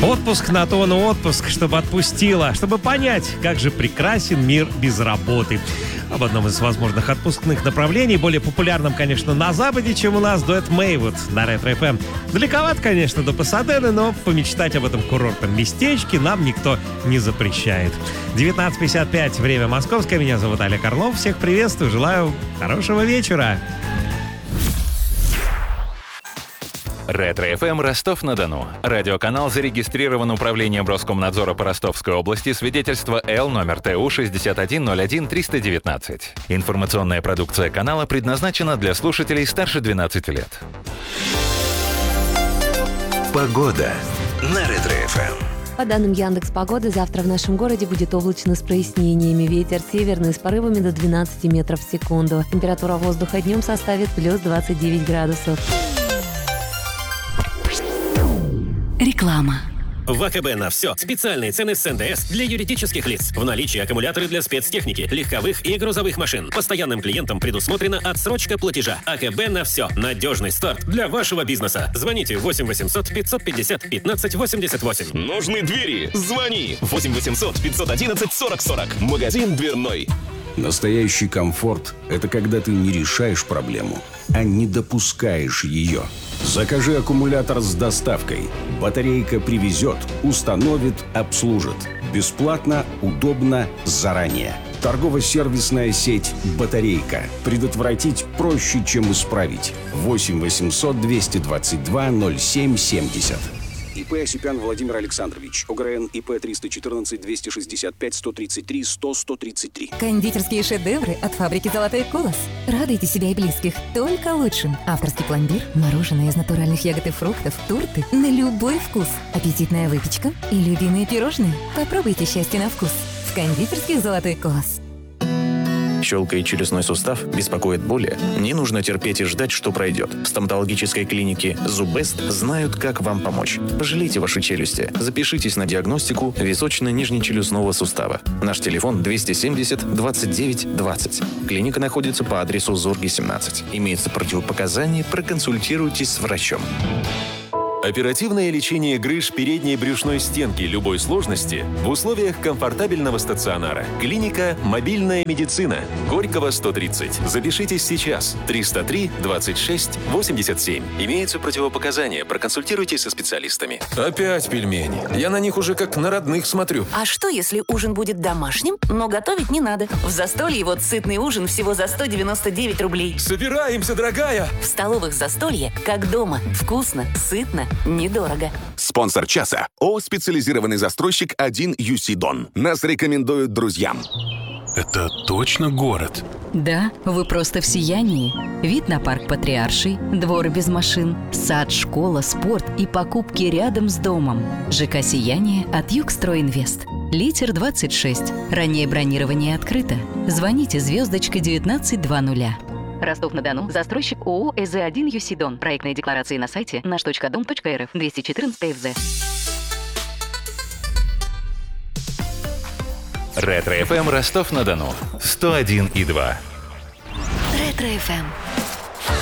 Отпуск на то он и отпуск, чтобы отпустило, чтобы понять, как же прекрасен мир без работы. Об одном из возможных отпускных направлений, более популярном, конечно, на Западе, чем у нас, дуэт Maywood на Ретро ФМ. Далековато, конечно, до Пасадены, но помечтать об этом курортном местечке нам никто не запрещает. 19:55, время московское. Меня зовут Олег Орлов. Всех приветствую, желаю хорошего вечера. Ретро-ФМ Ростов-на-Дону. Радиоканал зарегистрирован Управлением Роскомнадзора по Ростовской области. Свидетельство Л номер ТУ 6101-319. Информационная продукция канала предназначена для слушателей старше 12 лет. Погода на Ретро-ФМ. По данным Яндекс.Погоды, завтра в нашем городе будет облачно с прояснениями. Ветер северный с порывами до 12 метров в секунду. Температура воздуха днем составит плюс 29 градусов. Реклама. В АКБ на все. Специальные цены с НДС для юридических лиц. В наличии аккумуляторы для спецтехники, легковых и грузовых машин. Постоянным клиентам предусмотрена отсрочка платежа. АКБ на все. Надежный старт для вашего бизнеса. Звоните 8 800 550 15 88. Нужны двери? Звони 8 800 511 40 40. Магазин дверной. Настоящий комфорт – это когда ты не решаешь проблему, а не допускаешь ее. Закажи аккумулятор с доставкой. Батарейка привезет, установит, обслужит. Бесплатно, удобно, заранее. Торгово-сервисная сеть «Батарейка». Предотвратить проще, чем исправить. 8 800 222 0770. ИП Осипян Владимир Александрович. ОГРН ИП 314 265 133 100 133. Кондитерские шедевры от фабрики «Золотой колос». Радуйте себя и близких только лучшим. Авторский пломбир, мороженое из натуральных ягод и фруктов, торты на любой вкус, аппетитная выпечка и любимые пирожные. Попробуйте счастье на вкус в кондитерских «Золотой колос». Щелкает челюстной сустав, беспокоит боли? Не нужно терпеть и ждать, что пройдет. В стоматологической клинике «Зуббест» знают, как вам помочь. Пожалейте ваши челюсти. Запишитесь на диагностику височно-нижнечелюстного сустава. Наш телефон 270 29 20. Клиника находится по адресу Зорги, 17. Имеются противопоказания, проконсультируйтесь с врачом. Оперативное лечение грыж передней брюшной стенки любой сложности в условиях комфортабельного стационара. Клиника «Мобильная медицина». Горького, 130. Запишитесь сейчас. 303 26 87. Имеются противопоказания. Проконсультируйтесь со специалистами. Опять пельмени. Я на них уже как на родных смотрю. А что, если ужин будет домашним, но готовить не надо? В Застолье вот сытный ужин всего за 199 рублей. Собираемся, дорогая! В столовых Застолье как дома. Вкусно, сытно, недорого. Спонсор часа – ООО «Специализированный застройщик 1 UC Дон». Нас рекомендуют друзьям. Это точно город? Да, вы просто в сиянии. Вид на парк Патриарший, двор без машин, сад, школа, спорт и покупки рядом с домом. ЖК «Сияние» от Югстройинвест. Литер 26. Раннее бронирование открыто. Звоните звездочка 1920. Ростов-на-Дону. Застройщик ООО «ЭЗ-1 ЮСИ Дон». Проектные декларации на сайте наш.дом.рф. 214 ФЗ. Ретро-ФМ Ростов-на-Дону. 101,2. Ретро ФМ.